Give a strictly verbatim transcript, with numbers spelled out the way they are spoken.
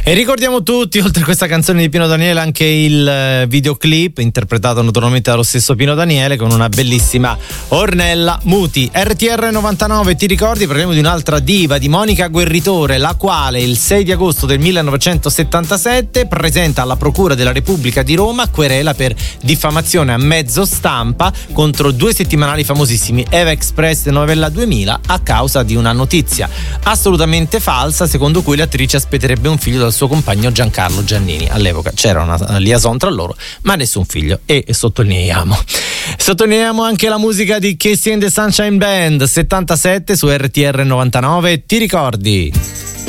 E ricordiamo tutti, oltre a questa canzone di Pino Daniele, anche il videoclip interpretato naturalmente dallo stesso Pino Daniele con una bellissima Ornella Muti. R T R novantanove, ti ricordi? Parliamo di un'altra diva, di Monica Guerritore, la quale il sei di agosto del millenovecentosettantasette presenta alla Procura della Repubblica di Roma querela per diffamazione a mezzo stampa contro due settimanali famosissimi, Eva Express e Novella duemila, a causa di una notizia assolutamente falsa secondo cui l'attrice aspetterebbe un figlio dal suo compagno Giancarlo Giannini. All'epoca c'era una liaison tra loro, ma nessun figlio. E sottolineiamo sottolineiamo anche la musica di Casey and the Sunshine Band, settantasette su R T R novantanove, ti ricordi?